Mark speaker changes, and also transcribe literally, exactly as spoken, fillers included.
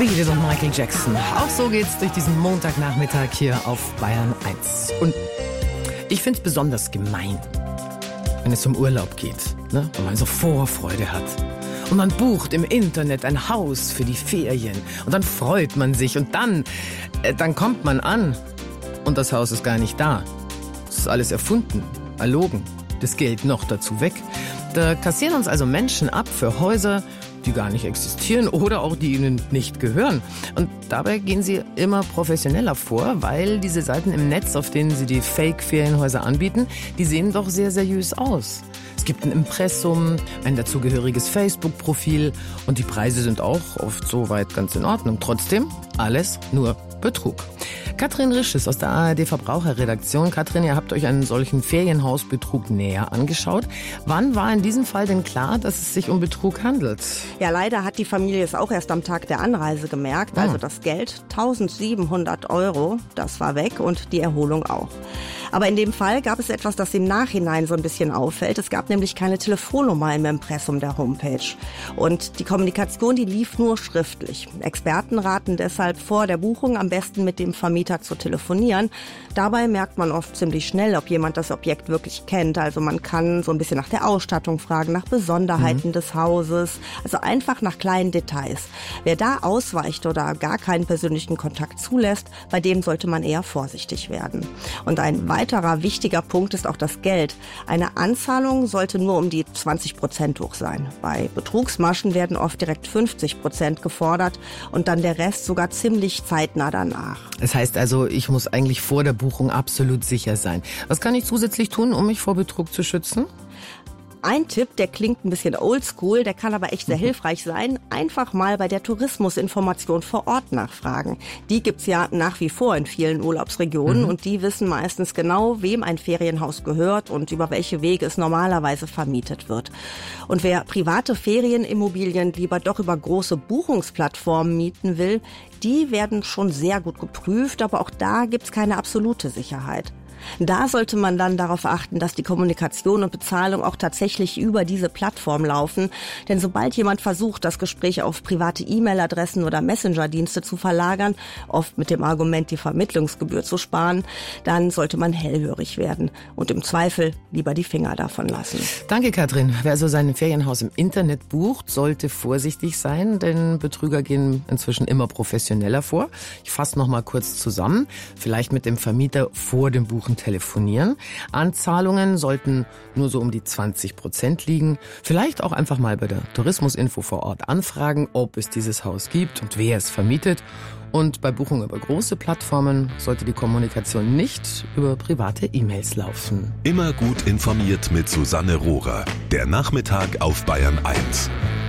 Speaker 1: Beat It und Michael Jackson. Auch so geht's durch diesen Montagnachmittag hier auf Bayern eins. Und ich find's besonders gemein, wenn es um Urlaub geht, ne? Wenn man so Vorfreude hat. Und man bucht im Internet ein Haus für die Ferien. Und dann freut man sich. Und dann, äh, dann kommt man an. Und das Haus ist gar nicht da. Es ist alles erfunden, erlogen. Das Geld noch dazu weg. Da kassieren uns also Menschen ab für Häuser, die gar nicht existieren oder auch die ihnen nicht gehören. Und dabei gehen sie immer professioneller vor, weil diese Seiten im Netz, auf denen sie die Fake-Ferienhäuser anbieten, die sehen doch sehr seriös aus. Es gibt ein Impressum, ein dazugehöriges Facebook-Profil und die Preise sind auch oft soweit ganz in Ordnung. Trotzdem alles nur Betrug. Katrin Risches aus der A R D Verbraucherredaktion. Katrin, ihr habt euch einen solchen Ferienhausbetrug näher angeschaut. Wann war in diesem Fall denn klar, dass es sich um Betrug handelt?
Speaker 2: Ja, leider hat die Familie es auch erst am Tag der Anreise gemerkt. Also das Geld, tausendsiebenhundert Euro, das war weg und die Erholung auch. Aber in dem Fall gab es etwas, das im Nachhinein so ein bisschen auffällt. Es gab nämlich keine Telefonnummer im Impressum der Homepage. Und die Kommunikation, die lief nur schriftlich. Experten raten deshalb vor der Buchung am besten mit dem Vermieter zu telefonieren. Dabei merkt man oft ziemlich schnell, ob jemand das Objekt wirklich kennt. Also man kann so ein bisschen nach der Ausstattung fragen, nach Besonderheiten mhm. des Hauses, also einfach nach kleinen Details. Wer da ausweicht oder gar keinen persönlichen Kontakt zulässt, bei dem sollte man eher vorsichtig werden. Und ein weiterer wichtiger Punkt ist auch das Geld. Eine Anzahlung sollte nur um die zwanzig Prozent hoch sein. Bei Betrugsmaschen werden oft direkt fünfzig Prozent gefordert und dann der Rest sogar ziemlich zeitnah danach.
Speaker 1: Das heißt also, ich muss eigentlich vor der Buchung absolut sicher sein. Was kann ich zusätzlich tun, um mich vor Betrug zu schützen?
Speaker 2: Ein Tipp, der klingt ein bisschen oldschool, der kann aber echt sehr hilfreich sein. Einfach mal bei der Tourismusinformation vor Ort nachfragen. Die gibt's ja nach wie vor in vielen Urlaubsregionen mhm. und die wissen meistens genau, wem ein Ferienhaus gehört und über welche Wege es normalerweise vermietet wird. Und wer private Ferienimmobilien lieber doch über große Buchungsplattformen mieten will, die werden schon sehr gut geprüft, aber auch da gibt's keine absolute Sicherheit. Da sollte man dann darauf achten, dass die Kommunikation und Bezahlung auch tatsächlich über diese Plattform laufen. Denn sobald jemand versucht, das Gespräch auf private E-Mail-Adressen oder Messenger-Dienste zu verlagern, oft mit dem Argument, die Vermittlungsgebühr zu sparen, dann sollte man hellhörig werden und im Zweifel lieber die Finger davon lassen.
Speaker 1: Danke, Katrin. Wer also sein Ferienhaus im Internet bucht, sollte vorsichtig sein, denn Betrüger gehen inzwischen immer professioneller vor. Ich fasse noch mal kurz zusammen. Vielleicht mit dem Vermieter vor dem Buchen telefonieren. Anzahlungen sollten nur so um die zwanzig Prozent liegen. Vielleicht auch einfach mal bei der Tourismusinfo vor Ort anfragen, ob es dieses Haus gibt und wer es vermietet. Und bei Buchung über große Plattformen sollte die Kommunikation nicht über private E-Mails laufen.
Speaker 3: Immer gut informiert mit Susanne Rohrer. Der Nachmittag auf Bayern eins.